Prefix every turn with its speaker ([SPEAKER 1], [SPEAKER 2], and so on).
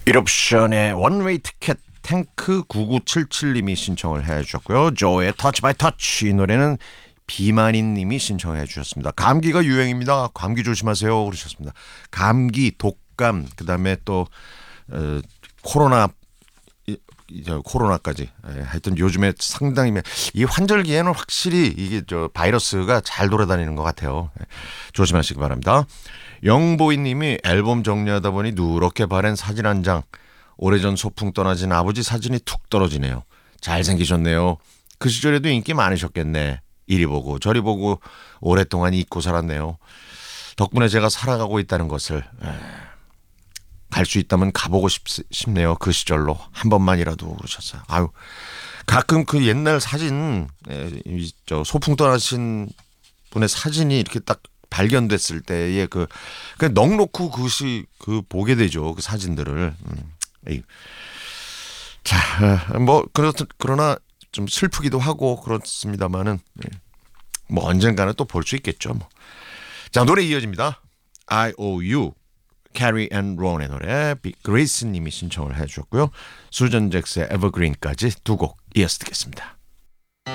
[SPEAKER 1] 일옵션의 원웨이 티켓 탱크 9977님이 신청을 해주셨고요. 조의 터치 바이 터치 이 노래는 비만인님이 신청해 주셨습니다. 감기가 유행입니다. 감기 조심하세요 그러셨습니다. 감기, 독감, 그다음에 또 코로나 코로나까지 하여튼 요즘에 상당히 이 환절기에는 확실히 이게 바이러스가 잘 돌아다니는 것 같아요. 조심하시기 바랍니다. 영보이님이 앨범 정리하다 보니 누렇게 바랜 사진 한 장. 오래전 소풍 떠나진 아버지 사진이 툭 떨어지네요. 잘생기셨네요. 그 시절에도 인기 많으셨겠네. 이리 보고 저리 보고 오랫동안 잊고 살았네요. 덕분에 제가 살아가고 있다는 것을 갈 수 있다면 가보고 싶네요. 그 시절로 한 번만이라도 그러셨어요. 아유, 가끔 그 옛날 사진, 소풍 떠나신 분의 사진이 이렇게 딱 발견됐을 때의 그 넋놓고 그 보게 되죠. 그 사진들을. 자, 그러나 좀 슬프기도 하고 그렇습니다만은 뭐 언젠가는 또 볼 수 있겠죠. 뭐. 자, 노래 이어집니다. I.O.U. 캐리 앤 론의 노래 그레이스 님이 신청을 해주셨고요. 수전 잭스의 에버그린까지 두 곡 이어서 듣겠습니다.